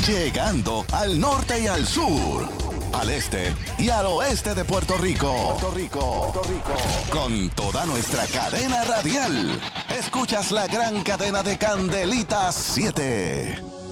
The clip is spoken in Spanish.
Llegando al norte y al sur, al este y al oeste de Puerto Rico. Con toda nuestra cadena radial. Escuchas la gran cadena de Candelitas 7.